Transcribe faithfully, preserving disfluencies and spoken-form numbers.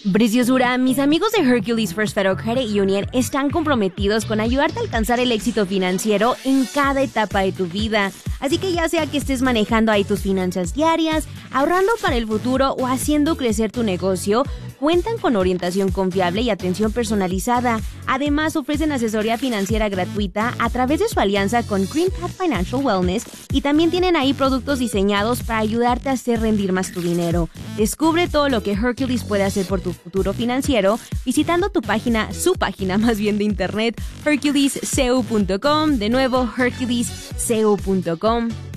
Preciosura, mis amigos de Hercules First Federal Credit Union están comprometidos con ayudarte a alcanzar el éxito financiero en cada etapa de tu vida. Así que ya sea que estés manejando ahí tus finanzas diarias, ahorrando para el futuro o haciendo crecer tu negocio, cuentan con orientación confiable y atención personalizada. Además, ofrecen asesoría financiera gratuita a través de su alianza con Green Path Financial Wellness y también tienen ahí productos diseñados para ayudarte a hacer rendir más tu dinero. Descubre todo lo que Hercules puede hacer por tu futuro financiero visitando tu página, su página más bien de internet, hercules c u punto com. De nuevo, hercules c u punto com.